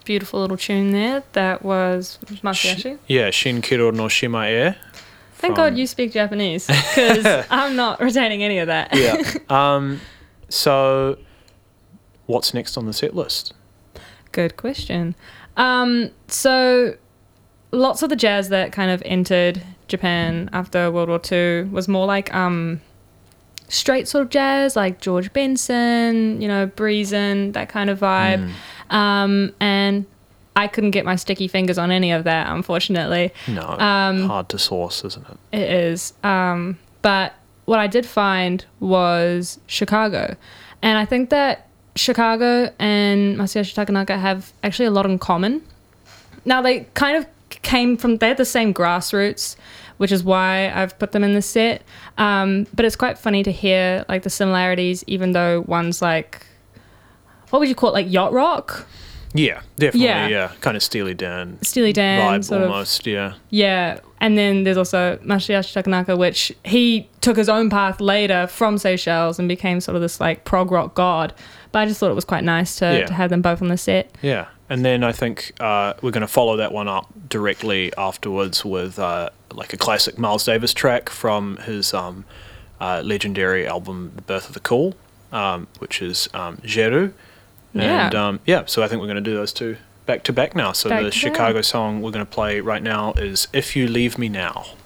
beautiful little tune there. That was Masayoshi. Shinkiro no Shima e. Thank God you speak Japanese, because I'm not retaining any of that. Yeah. So, what's next on the set list? Good question. So, lots of the jazz that kind of entered Japan after World War II was more like straight sort of jazz, like George Benson, Breezin', that kind of vibe. And I couldn't get my sticky fingers on any of that, unfortunately. No, hard to source, isn't it? It is. But what I did find was Chicago. And I think that Chicago and Masayoshi Takanaka have actually a lot in common. Now, they kind of they had the same grassroots, which is why I've put them in the set. But it's quite funny to hear like the similarities, even though one's like, what would you call it, like yacht rock? Yeah, definitely, yeah. Kind of Steely Dan vibe sort almost, yeah. Yeah, and then there's also Masayoshi Takanaka, which he took his own path later from Seychelles and became sort of this like prog rock god. But I just thought it was quite nice to have them both on the set. Yeah, and then I think we're going to follow that one up directly afterwards with like a classic Miles Davis track from his legendary album The Birth of the Cool, which is Geru. And so I think we're going to do those two back to back now. So the Chicago song we're going to play right now is If You Leave Me Now.